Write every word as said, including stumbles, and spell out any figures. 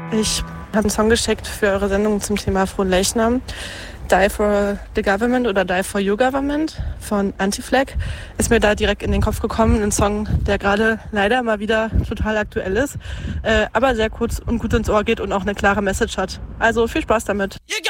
Ich habe einen Song geschickt für eure Sendung zum Thema Fronleichnam. Die for the Government oder Die for Your Government von Anti-Flag ist mir da direkt in den Kopf gekommen. Ein Song, der gerade leider mal wieder total aktuell ist, äh, aber sehr kurz und gut ins Ohr geht und auch eine klare Message hat. Also viel Spaß damit. You